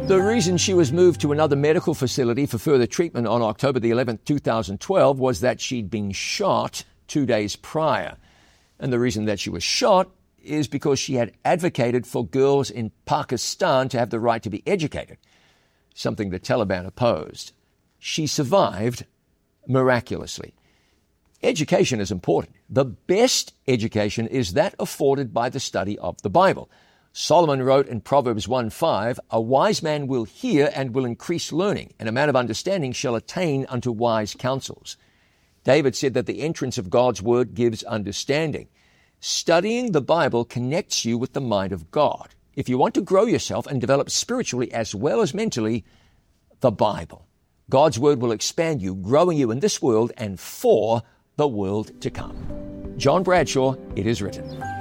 The reason she was moved to another medical facility for further treatment on October the 11th, 2012 was that she'd been shot 2 days prior. And the reason that she was shot is because she had advocated for girls in Pakistan to have the right to be educated, something the Taliban opposed. She survived miraculously. Education is important. The best education is that afforded by the study of the Bible. Solomon wrote in Proverbs 1:5, "A wise man will hear and will increase learning, and a man of understanding shall attain unto wise counsels." David said that the entrance of God's word gives understanding. Studying the Bible connects you with the mind of God. If you want to grow yourself and develop spiritually as well as mentally, the Bible. God's word will expand you, growing you in this world and for the world to come. John Bradshaw, It Is Written.